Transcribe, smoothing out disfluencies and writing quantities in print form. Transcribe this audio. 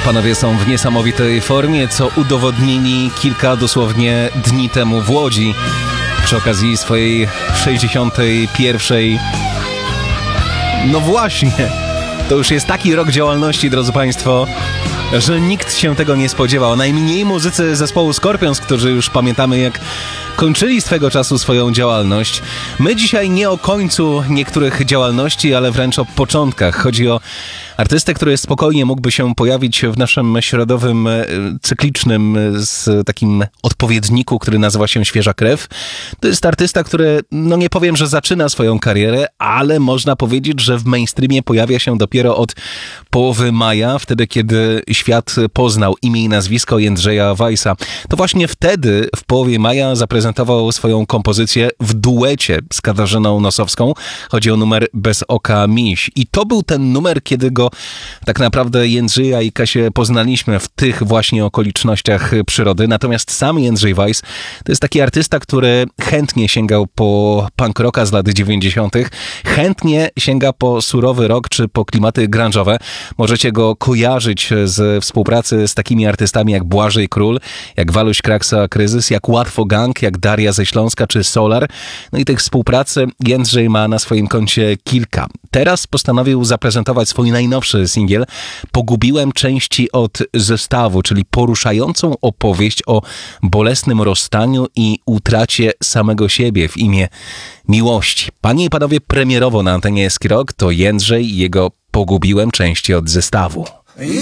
Panowie są w niesamowitej formie, co udowodnili kilka dosłownie dni temu w Łodzi przy okazji swojej 61. No właśnie, to już jest taki rok działalności, drodzy Państwo, że nikt się tego nie spodziewał. Najmniej muzycy zespołu Scorpions, którzy już pamiętamy, jak kończyli swego czasu swoją działalność. My dzisiaj nie o końcu niektórych działalności, ale wręcz o początkach. Chodzi o artystę, który spokojnie mógłby się pojawić w naszym środowym, cyklicznym z takim odpowiedniku, który nazywa się Świeża Krew. To jest artysta, który, no nie powiem, że zaczyna swoją karierę, ale można powiedzieć, że w mainstreamie pojawia się dopiero od połowy maja, wtedy kiedy świat poznał imię i nazwisko Jędrzeja Weissa. To właśnie wtedy, w połowie maja, zaprezentował swoją kompozycję w duecie z Katarzyną Nosowską. Chodzi o numer Bez oka miś. I to był ten numer, kiedy go tak naprawdę Jędrzeja i Kasię poznaliśmy w tych właśnie okolicznościach przyrody. Natomiast sam Jędrzej Weiss to jest taki artysta, który chętnie sięgał po punk rocka z lat 90., chętnie sięga po surowy rock czy po klimaty grunge'owe. Możecie go kojarzyć z współpracy z takimi artystami jak Błażej Król, jak Waluś Kraksa Kryzys, jak Łatwo Gang, jak Daria ze Śląska czy Solar. No i tych współpracy Jędrzej ma na swoim koncie kilka. Teraz postanowił zaprezentować swój najnowszy singiel Pogubiłem części od zestawu, czyli poruszającą opowieść o bolesnym rozstaniu i utracie samego siebie w imię miłości. Panie i panowie, premierowo na antenie Ski Rock to Jędrzej i jego Pogubiłem części od zestawu.